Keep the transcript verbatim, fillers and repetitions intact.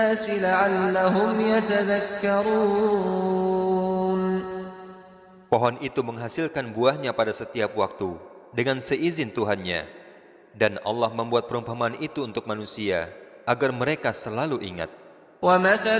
لعلهم يتذكرون. Pohon itu menghasilkan buahnya pada setiap waktu dengan seizin Tuhannya, dan Allah membuat perumpamaan itu untuk manusia agar mereka selalu ingat. ومثل